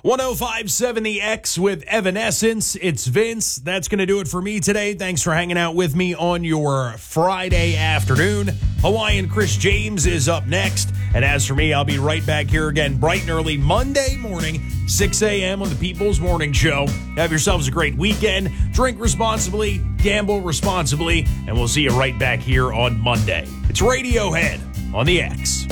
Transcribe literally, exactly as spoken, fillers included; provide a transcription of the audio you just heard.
one oh five point seven The X with Evanescence. It's Vince. That's going to do it for me today. Thanks for hanging out with me on your Friday afternoon. Hawaiian Chris James is up next. And as for me, I'll be right back here again bright and early Monday morning, six a.m. on the People's Morning Show. Have yourselves a great weekend. Drink responsibly, gamble responsibly, and we'll see you right back here on Monday. It's Radiohead on The X.